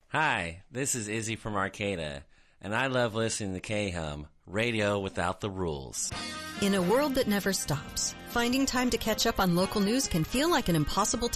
Hi, this is Izzy from Arcata, and I love listening to K-Hum, radio without the rules. In a world that never stops, finding time to catch up on local news can feel like an impossible